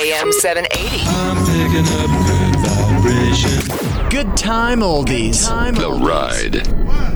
AM 780. I'm picking up good vibration. Good time oldies. The Ride.